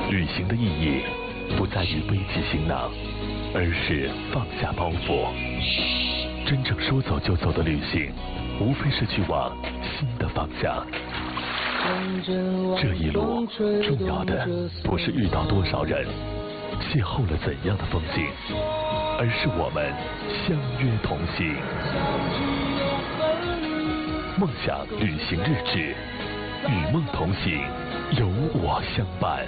旅行的意义不在于背起行囊，而是放下包袱。真正说走就走的旅行，无非是去往新的方向。这一路重要的不是遇到多少人，邂逅了怎样的风景，而是我们相约同行。梦想旅行日志，与梦同行，有我相伴。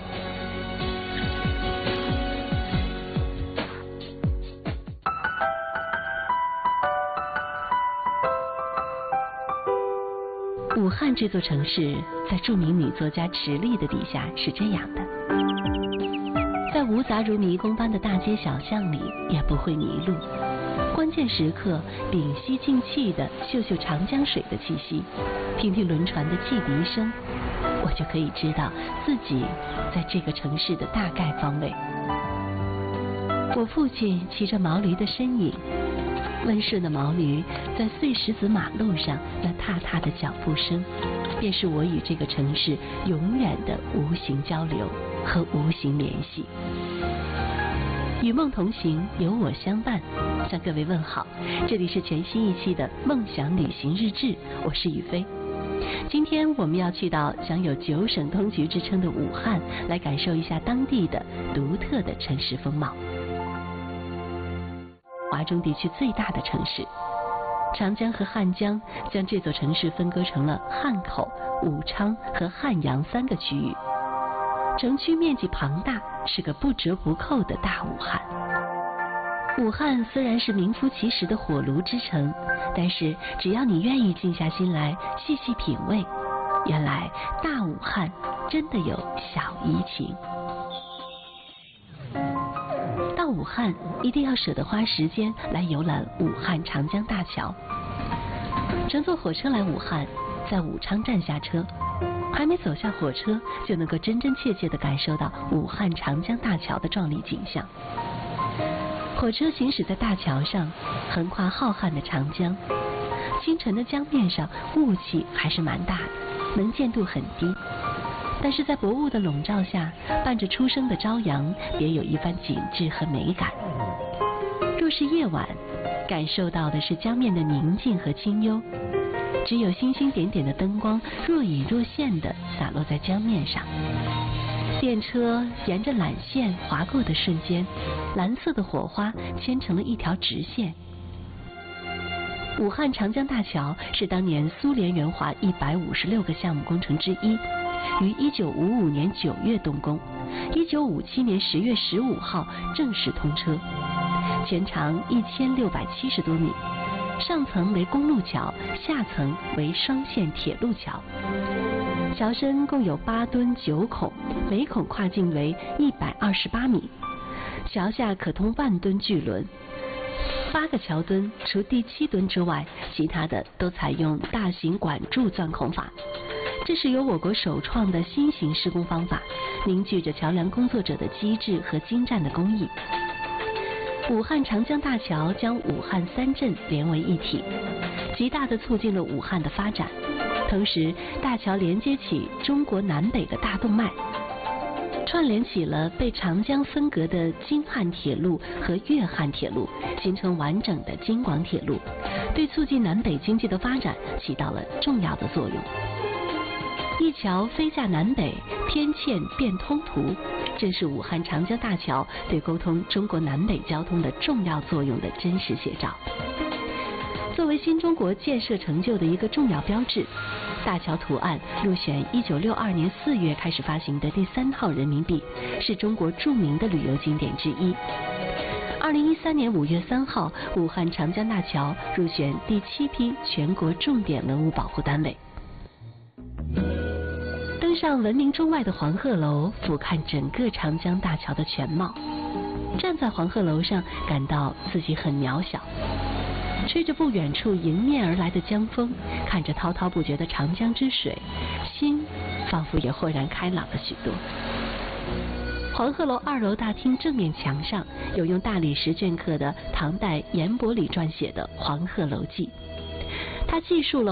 武汉这座城市，在著名女作家池莉的笔下是这样的：在无杂如迷宫般的大街小巷里，也不会迷路。关键时刻，屏息静气地嗅嗅长江水的气息，听听轮船的汽笛声，我就可以知道自己在这个城市的大概方位。我父亲骑着毛驴的身影，温顺的毛驴在碎石子马路上那踏踏的脚步声，便是我与这个城市永远的无形交流和无形联系。与梦同行，有我相伴，向各位问好，这里是全新一期的梦想旅行日志，我是雨飞。今天我们要去到享有9省通衢之称的武汉，来感受一下当地的独特的城市风貌。华中地区最大的城市，长江和汉江将这座城市分割成了汉口、武昌和汉阳3个区域。城区面积庞大，是个不折不扣的大武汉。武汉虽然是名副其实的火炉之城，但是只要你愿意静下心来细细品味，原来大武汉真的有小怡情。到武汉一定要舍得花时间来游览武汉长江大桥。乘坐火车来武汉，在武昌站下车，还没走下火车，就能够真真切切地感受到武汉长江大桥的壮丽景象。火车行驶在大桥上，横跨浩瀚的长江。清晨的江面上雾气还是蛮大的，能见度很低，但是在薄雾的笼罩下，伴着初升的朝阳，别有一番景致和美感。若是夜晚，感受到的是江面的宁静和清幽，只有星星点点的灯光若隐若现地洒落在江面上。电车沿着缆线划过的瞬间，蓝色的火花牵成了一条直线。武汉长江大桥是当年苏联援华156个项目工程之一，于1955年9月动工，1957年10月15号正式通车，全长1670多米，上层为公路桥，下层为双线铁路桥。桥身共有8墩9孔，每孔跨径为128米。桥下可通万吨巨轮。8个桥墩除第7墩之外，其他的都采用大型管柱钻孔法。这是由我国首创的新型施工方法，凝聚着桥梁工作者的机智和精湛的工艺。武汉长江大桥将武汉3镇连为一体，极大地促进了武汉的发展。同时，大桥连接起中国南北的大动脉，串联起了被长江分隔的京汉铁路和粤汉铁路，形成完整的京广铁路，对促进南北经济的发展起到了重要的作用。一桥飞架南北，天堑变通途，正是武汉长江大桥对沟通中国南北交通的重要作用的真实写照。作为新中国建设成就的一个重要标志，大桥图案入选1962年4月开始发行的第3套人民币，是中国著名的旅游景点之一。2013年5月3号，武汉长江大桥入选第7批全国重点文物保护单位。登上闻名中外的黄鹤楼，俯瞰整个长江大桥的全貌。站在黄鹤楼上，感到自己很渺小。吹着不远处迎面而来的江风，看着滔滔不绝的长江之水，心仿佛也豁然开朗了许多。黄鹤楼2楼大厅正面墙上有用大理石镌刻的唐代严伯里撰写的《黄鹤楼记》，它记述了